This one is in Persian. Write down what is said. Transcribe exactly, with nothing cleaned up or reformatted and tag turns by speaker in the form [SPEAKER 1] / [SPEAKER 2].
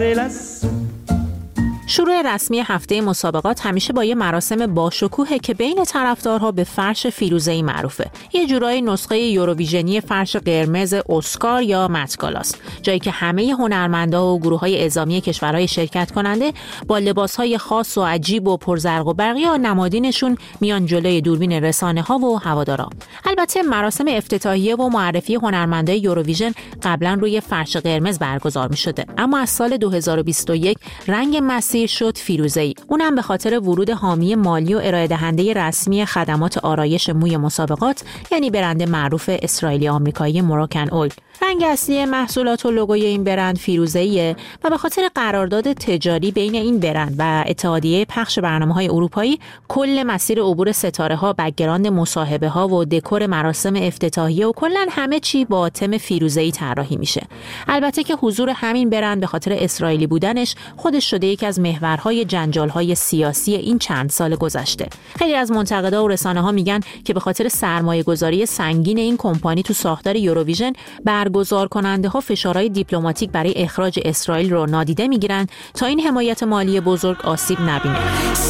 [SPEAKER 1] شروع رسمی هفته مسابقات همیشه با یه مراسم باشکوهه که بین طرفدارها به فرش فیروزه‌ای معروفه. یه جورایی نسخه یوروویژنی فرش قرمز اسکار یا مت‌گالاست، جایی که همه هنرمندا و گروه‌های اعزامی کشورهای شرکت کننده با لباس‌های خاص و عجیب و پرزرق و برق یا نمادینشون میان جلوی دوربین رسانه‌ها و هوادارا. البته مراسم افتتاحیه و معرفی هنرمندای یوروویژن قبلا روی فرش قرمز برگزار می‌شده، اما از سال دو هزار و بیست و یک رنگ مسیر شد فیروزه‌ای، اونم به خاطر ورود حامی مالی و ارائه دهنده رسمی خدمات آرایش موی مسابقات، یعنی برند معروف اسرائیلی آمریکایی موراکن اول. رنگ اصلی محصولات و لوگوی این برند فیروزه‌ایه و به خاطر قرارداد تجاری بین این برند و اتحادیه پخش برنامه‌های اروپایی، کل مسیر عبور ستاره‌ها، بک‌گراند مصاحبه‌ها و دکور مراسم افتتاحیه و کلاً همه چی با تم فیروزه‌ای طراحی میشه. البته که حضور همین برند به خاطر اسرائیلی بودنش خودش شده یک از محورهای جنجال‌های سیاسی این چند سال گذشته. خیلی از منتقدا و رسانه‌ها میگن که به خاطر سرمایه‌گذاری سنگین این کمپانی تو ساختار یوروویژن، برگزار کننده ها فشارهای دیپلماتیک برای اخراج اسرائیل رو نادیده میگیرن تا این حمایت مالی بزرگ آسیب نبینه.